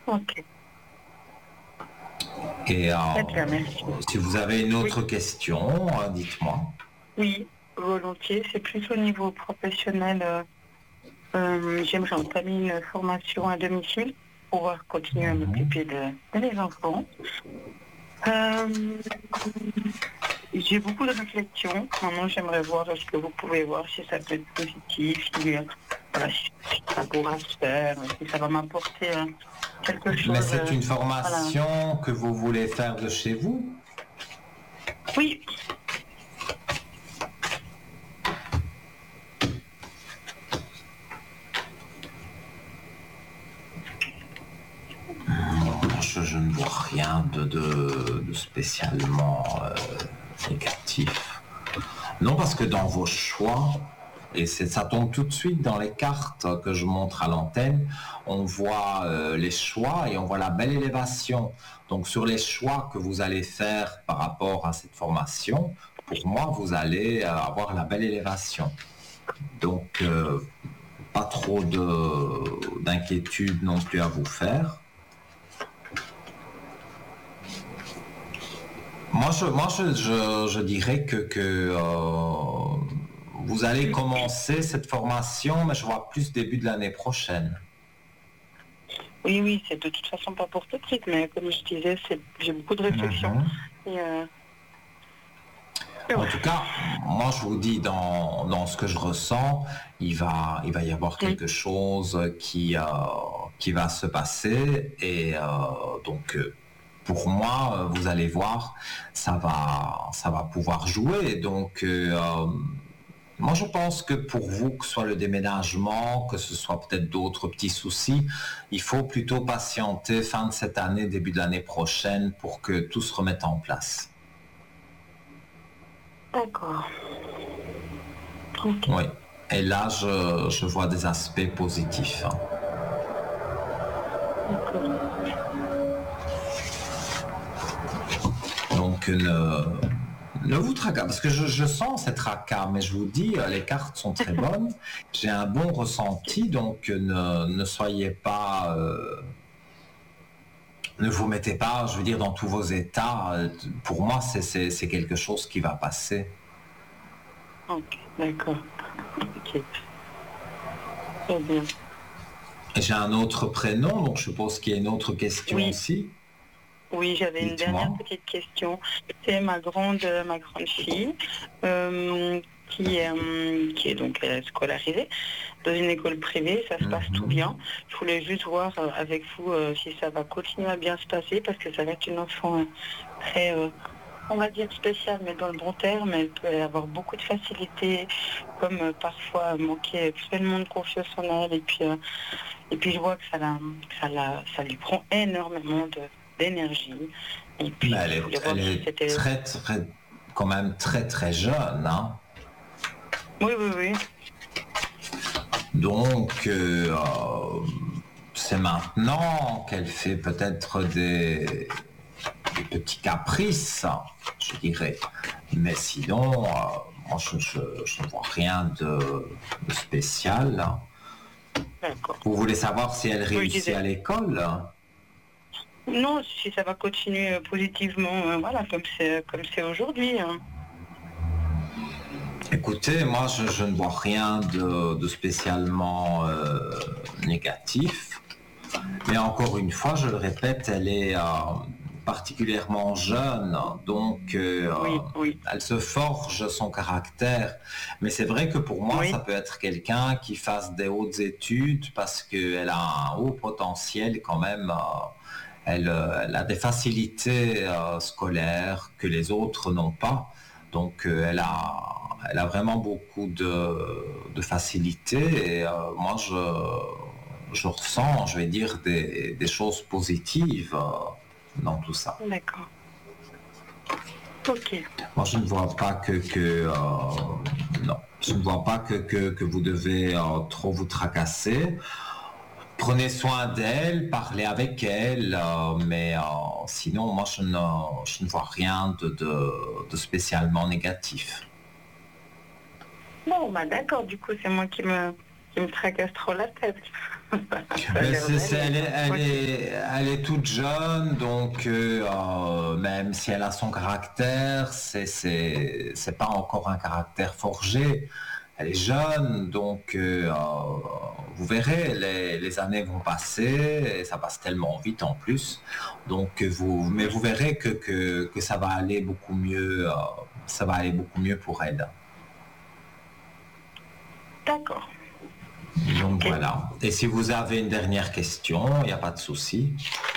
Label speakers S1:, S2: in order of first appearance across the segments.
S1: Ok.
S2: Et
S1: Très bien, merci.
S2: si vous avez une autre question, dites-moi.
S1: Oui, volontiers. C'est plus au niveau professionnel. J'aimerais entamer une formation à domicile pour pouvoir continuer à m'occuper de mes enfants. J'ai beaucoup de réflexions. Maintenant, j'aimerais voir ce que vous pouvez voir, si ça peut être positif, voilà, si ça pourra se faire, si ça va m'apporter quelque chose.
S2: Mais c'est une formation que vous voulez faire de chez vous?
S1: Oui.
S2: Je ne vois rien de spécialement négatif. Non, parce que dans vos choix, et ça tombe tout de suite dans les cartes que je montre à l'antenne, on voit les choix et on voit la belle élévation. Donc sur les choix que vous allez faire par rapport à cette formation, pour moi, vous allez avoir la belle élévation. Donc pas trop d'inquiétude non plus à vous faire. Moi, je dirais que vous allez commencer cette formation, mais je vois plus début de l'année prochaine.
S1: Oui, c'est de toute façon pas pour tout de suite, mais comme je disais, j'ai beaucoup de réflexions.
S2: En tout cas, moi je vous dis dans ce que je ressens, il va y avoir quelque chose qui va se passer et donc pour moi, vous allez voir, ça va pouvoir jouer. Donc moi je pense que pour vous, que ce soit le déménagement, que ce soit peut-être d'autres petits soucis, il faut plutôt patienter fin de cette année, début de l'année prochaine pour que tout se remette en place.
S1: D'accord. Okay.
S2: Oui. Et là, je vois des aspects positifs. Donc, ne vous tracassez, parce que je sens ces tracas, mais je vous dis, les cartes sont très bonnes. J'ai un bon ressenti, donc ne soyez pas... ne vous mettez pas, je veux dire, dans tous vos états. Pour moi, c'est quelque chose qui va passer.
S1: Ok, d'accord. Ok. Très bien.
S2: Et j'ai un autre prénom, donc je suppose qu'il y a une autre question aussi.
S1: Oui, j'avais une dernière petite question. C'est ma grande fille qui est donc scolarisée dans une école privée. Ça se passe tout bien. Je voulais juste voir avec vous si ça va continuer à bien se passer, parce que ça va être une enfant très, on va dire spéciale, mais dans le bon terme. Elle peut avoir beaucoup de facilité, comme parfois manquer pleinement de confiance en elle. Et puis je vois que ça lui prend énormément d'énergie. Et puis,
S2: mais elle est quand même très jeune, hein.
S1: Oui.
S2: Donc, c'est maintenant qu'elle fait peut-être des petits caprices, je dirais. Mais sinon, moi, je ne vois rien de spécial.
S1: D'accord.
S2: Vous voulez savoir si elle réussit à l'école?
S1: Non, si ça va continuer positivement, voilà, comme c'est aujourd'hui.
S2: Écoutez, moi je ne vois rien de spécialement négatif. Mais encore une fois, je le répète, elle est particulièrement jeune, donc elle se forge son caractère. Mais c'est vrai que pour moi, ça peut être quelqu'un qui fasse des hautes études parce qu'elle a un haut potentiel quand même. Elle a des facilités scolaires que les autres n'ont pas. Donc elle a vraiment beaucoup de facilité et moi je ressens, je vais dire, des choses positives dans tout ça.
S1: D'accord. Ok.
S2: Moi je ne vois pas non, je ne vois pas que vous devez trop vous tracasser. Prenez soin d'elle, parlez avec elle, mais sinon, moi, je ne vois rien de spécialement négatif.
S1: Bon, bah d'accord, du coup, c'est moi qui me tracasse trop la tête.
S2: Elle est toute jeune, donc même si elle a son caractère, c'est pas encore un caractère forgé. Elle est jeune, donc vous verrez, les années vont passer, et ça passe tellement vite en plus. Donc mais vous verrez que ça va aller beaucoup mieux, ça va aller beaucoup mieux pour elle.
S1: D'accord.
S2: Donc voilà. Et si vous avez une dernière question, il n'y a pas de souci.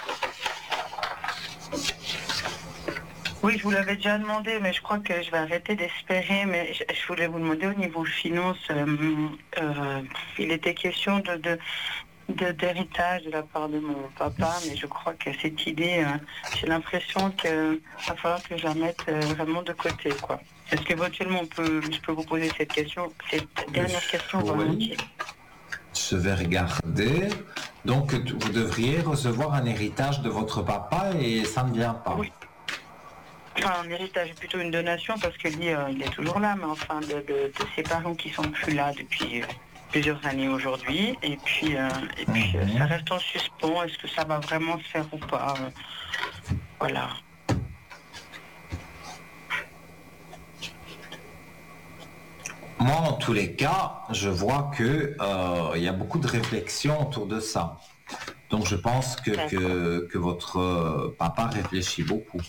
S1: Oui, je vous l'avais déjà demandé, mais je crois que je vais arrêter d'espérer. Mais je voulais vous demander au niveau finance, il était question d'héritage de la part de mon papa, mais je crois que cette idée, j'ai l'impression qu'il va falloir que je la mette vraiment de côté, quoi. Est-ce que éventuellement je peux vous poser cette dernière question volontiers?
S2: Je vais regarder. Donc, vous devriez recevoir un héritage de votre papa et ça ne vient pas.
S1: Oui. Enfin, un héritage, plutôt une donation, parce que lui, il est toujours là, mais enfin, de ses parents qui sont plus là depuis plusieurs années aujourd'hui. Et puis, ça reste en suspens. Est-ce que ça va vraiment se faire ou pas? Voilà.
S2: Moi, en tous les cas, je vois que il y a beaucoup de réflexions autour de ça. Donc, je pense que votre papa réfléchit beaucoup.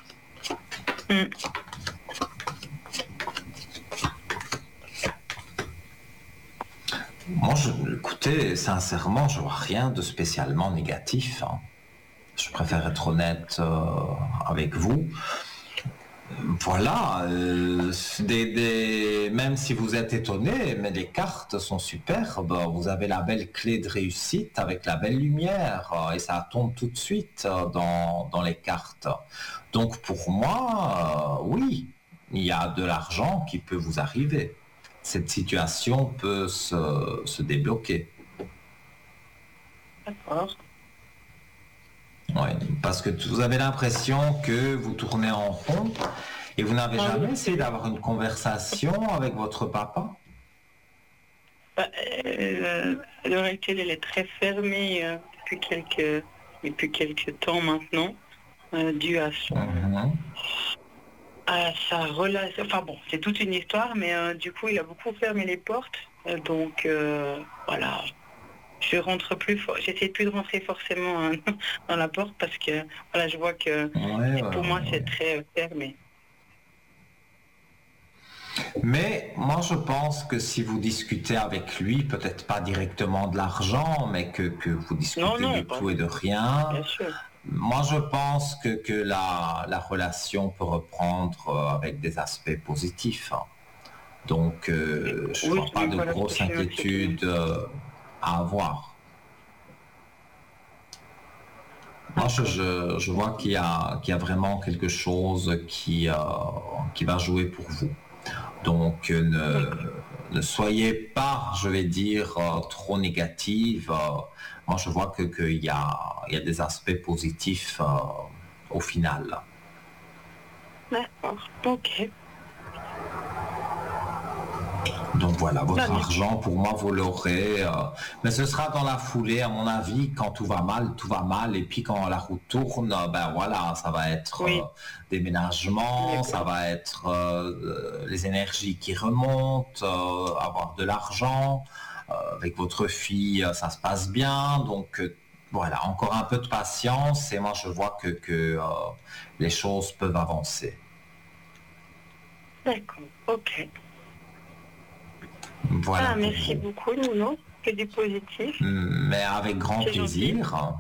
S2: Moi, écoutez, sincèrement, je vois rien de spécialement négatif. Hein. Je préfère être honnête avec vous. Voilà, même si vous êtes étonné, mais les cartes sont superbes. Vous avez la belle clé de réussite avec la belle lumière et ça tombe tout de suite dans les cartes. Donc pour moi, oui, il y a de l'argent qui peut vous arriver. Cette situation peut se débloquer.
S1: D'accord.
S2: Oui, parce que vous avez l'impression que vous tournez en rond et vous n'avez jamais essayé d'avoir une conversation avec votre papa?
S1: À l'heure actuelle, elle est très fermée depuis quelques temps maintenant, dû à sa relation. Enfin bon, c'est toute une histoire, mais du coup, il a beaucoup fermé les portes. Donc voilà. Je rentre plus, j'essaie plus de rentrer forcément dans la porte parce que voilà, je vois que pour moi c'est très fermé.
S2: Mais moi je pense que si vous discutez avec lui, peut-être pas directement de l'argent, mais que vous discutez de tout et de rien,
S1: bien sûr.
S2: Moi je pense que la relation peut reprendre avec des aspects positifs. Donc je ne vois pas de grosses inquiétudes à avoir. Moi, je vois qu'il y a vraiment quelque chose qui va jouer pour vous. Donc, ne soyez pas, je vais dire, trop négative. Moi, je vois qu'il y a des aspects positifs au final.
S1: D'accord, ok.
S2: Donc voilà, votre argent, pour moi, vous l'aurez. Mais ce sera dans la foulée, à mon avis. Quand tout va mal. Et puis quand la roue tourne, ben voilà, ça va être déménagement, ça va être les énergies qui remontent, avoir de l'argent. Avec votre fille, ça se passe bien. Donc voilà, encore un peu de patience. Et moi, je vois que les choses peuvent avancer.
S1: D'accord, ok.
S2: Voilà
S1: merci beaucoup, Nuno. Que du positif.
S2: Mais avec grand plaisir.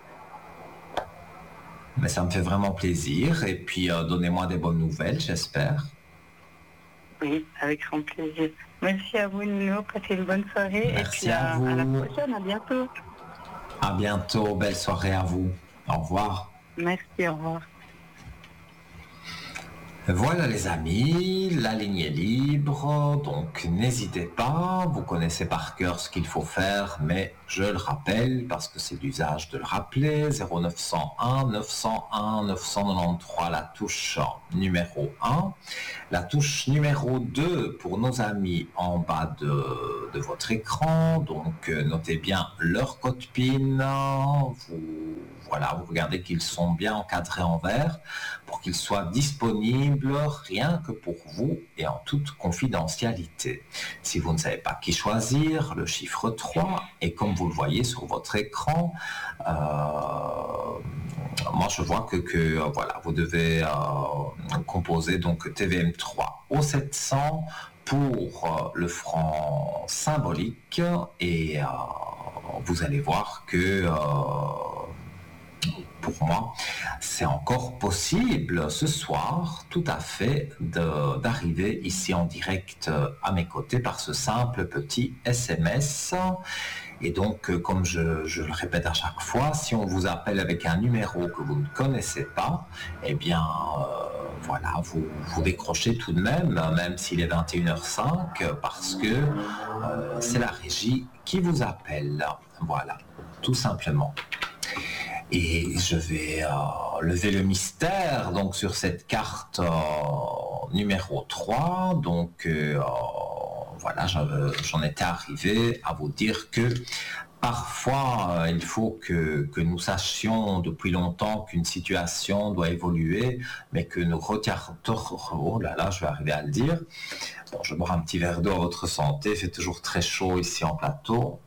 S2: Mais ça me fait vraiment plaisir. Et puis, donnez-moi des bonnes nouvelles, j'espère.
S1: Oui, avec grand plaisir. Merci à vous, Nuno. Passez une bonne soirée.
S2: Merci
S1: et puis
S2: à vous.
S1: À la prochaine, à bientôt.
S2: À bientôt. Belle soirée à vous. Au revoir.
S1: Merci, au revoir.
S2: Voilà les amis, la ligne est libre, donc n'hésitez pas, vous connaissez par cœur ce qu'il faut faire, mais je le rappelle parce que c'est d'usage de le rappeler, 0901 901 993, la touche numéro 1, la touche numéro 2 pour nos amis en bas de votre écran, donc notez bien leur code PIN, vous regardez qu'ils sont bien encadrés en vert pour qu'ils soient disponibles rien que pour vous et en toute confidentialité. Si vous ne savez pas qui choisir, le chiffre 3, et comme vous le voyez sur votre écran, moi je vois que vous devez composer donc TVM3 au 700 pour le franc symbolique et vous allez voir que pour moi, c'est encore possible ce soir, tout à fait, d'arriver ici en direct à mes côtés par ce simple petit SMS. Et donc, comme je le répète à chaque fois, si on vous appelle avec un numéro que vous ne connaissez pas, eh bien, vous décrochez tout de même s'il est 21h05, parce que c'est la régie qui vous appelle. Voilà, tout simplement. Et je vais lever le mystère donc sur cette carte numéro 3. Donc j'en étais arrivé à vous dire que parfois il faut que nous sachions depuis longtemps qu'une situation doit évoluer, mais que nous regardons... Oh là là, je vais arriver à le dire. Bon, je bois un petit verre d'eau à votre santé, il fait toujours très chaud ici en plateau.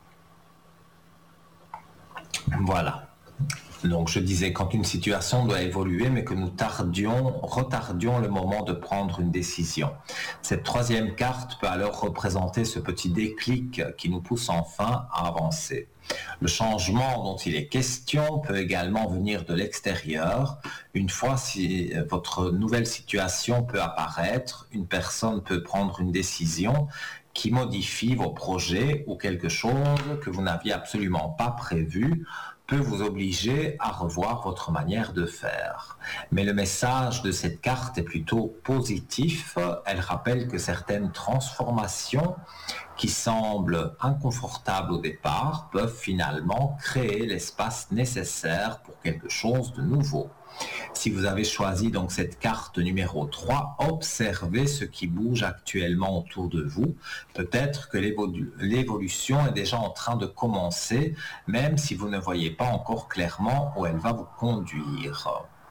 S2: Voilà. Donc je disais, quand une situation doit évoluer, mais que nous retardions le moment de prendre une décision. Cette troisième carte peut alors représenter ce petit déclic qui nous pousse enfin à avancer. Le changement dont il est question peut également venir de l'extérieur. Une fois si votre nouvelle situation peut apparaître, une personne peut prendre une décision qui modifie vos projets ou quelque chose que vous n'aviez absolument pas prévu, peut vous obliger à revoir votre manière de faire. Mais le message de cette carte est plutôt positif. Elle rappelle que certaines transformations qui semblent inconfortables au départ peuvent finalement créer l'espace nécessaire pour quelque chose de nouveau. Si vous avez choisi donc cette carte numéro 3, observez ce qui bouge actuellement autour de vous. Peut-être que l'évolution est déjà en train de commencer, même si vous ne voyez pas encore clairement où elle va vous conduire.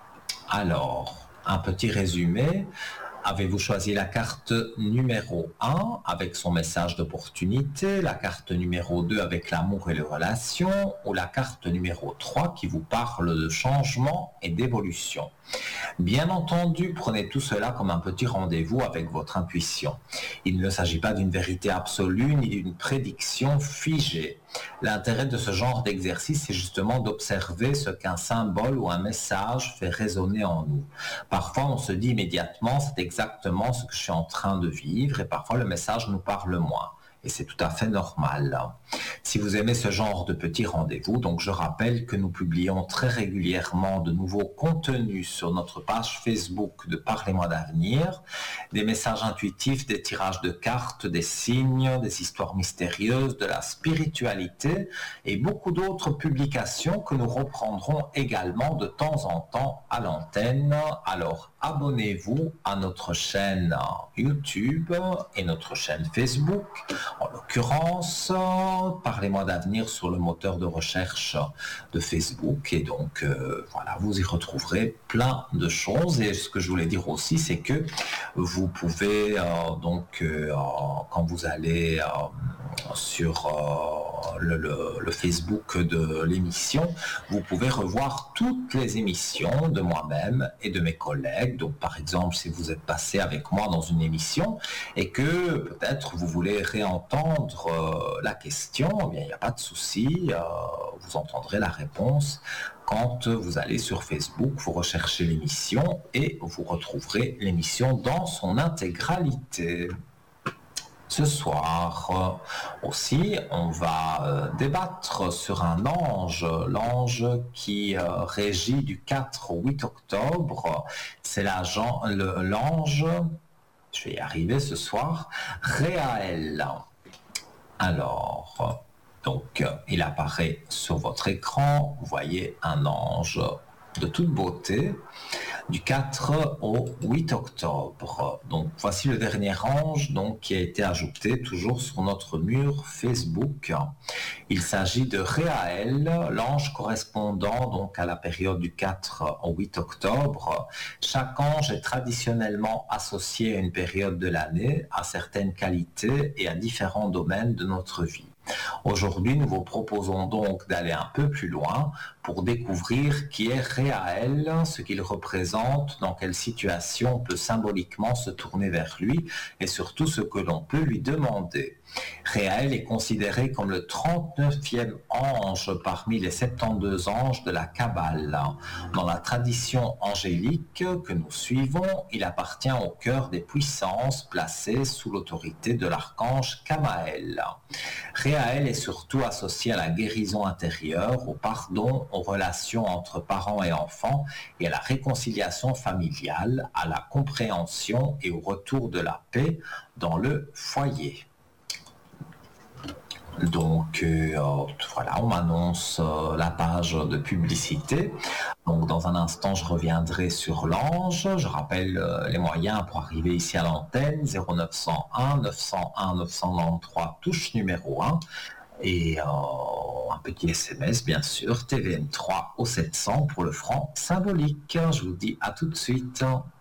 S2: Alors, un petit résumé. Avez-vous choisi la carte numéro 1 avec son message d'opportunité, la carte numéro 2 avec l'amour et les relations, ou la carte numéro 3 qui vous parle de changement et d'évolution? Bien entendu, prenez tout cela comme un petit rendez-vous avec votre intuition. Il ne s'agit pas d'une vérité absolue ni d'une prédiction figée. L'intérêt de ce genre d'exercice est justement d'observer ce qu'un symbole ou un message fait résonner en nous. Parfois, on se dit immédiatement, c'est exactement ce que je suis en train de vivre, et parfois le message nous parle moins. Et c'est tout à fait normal. Si vous aimez ce genre de petits rendez-vous, donc je rappelle que nous publions très régulièrement de nouveaux contenus sur notre page Facebook de Parlez-moi d'avenir, des messages intuitifs, des tirages de cartes, des signes, des histoires mystérieuses, de la spiritualité et beaucoup d'autres publications que nous reprendrons également de temps en temps à l'antenne. Alors abonnez-vous à notre chaîne YouTube et notre chaîne Facebook. En l'occurrence, Parlez-moi d'avenir sur le moteur de recherche de Facebook. Et donc, vous y retrouverez plein de choses. Et ce que je voulais dire aussi, c'est que vous pouvez, quand vous allez sur le Facebook de l'émission, vous pouvez revoir toutes les émissions de moi-même et de mes collègues. Donc, par exemple, si vous êtes passé avec moi dans une émission et que peut-être vous voulez réentendre la question, eh bien, il n'y a pas de souci, vous entendrez la réponse quand vous allez sur Facebook, vous recherchez l'émission et vous retrouverez l'émission dans son intégralité. Ce soir aussi, on va débattre sur un ange, l'ange qui régit du 4 au 8 octobre. C'est l'ange, je vais y arriver ce soir, Réaël. Alors, donc, il apparaît sur votre écran, vous voyez un ange de toute beauté, du 4 au 8 octobre. Donc voici le dernier ange donc, qui a été ajouté toujours sur notre mur Facebook. Il s'agit de Réaël, l'ange correspondant donc à la période du 4 au 8 octobre. Chaque ange est traditionnellement associé à une période de l'année, à certaines qualités et à différents domaines de notre vie. Aujourd'hui, nous vous proposons donc d'aller un peu plus loin pour découvrir qui est Réaël, ce qu'il représente, dans quelle situation on peut symboliquement se tourner vers lui et surtout ce que l'on peut lui demander. Réaël est considéré comme le 39e ange parmi les 72 anges de la Kabbale. Dans la tradition angélique que nous suivons, il appartient au cœur des puissances placées sous l'autorité de l'archange Kamaël. Réaël est surtout associé à la guérison intérieure, au pardon, aux relations entre parents et enfants et à la réconciliation familiale, à la compréhension et au retour de la paix dans le foyer. Donc voilà, on m'annonce la page de publicité. Donc dans un instant, je reviendrai sur l'ange. Je rappelle les moyens pour arriver ici à l'antenne, 0901 901 993, touche numéro 1. Et un petit SMS, bien sûr, TVN3 au 700 pour le franc symbolique. Je vous dis à tout de suite.